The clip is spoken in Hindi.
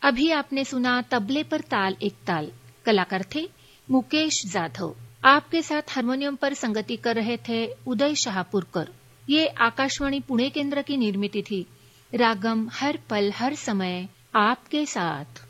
अभी आपने सुना तबले पर ताल एक ताल। कलाकार थे मुकेश जाधव। आपके साथ हारमोनियम पर संगति कर रहे थे उदय शाहपुरकर। ये आकाशवाणी पुणे केंद्र की निर्मित थी। रागम हर पल हर समय आपके साथ।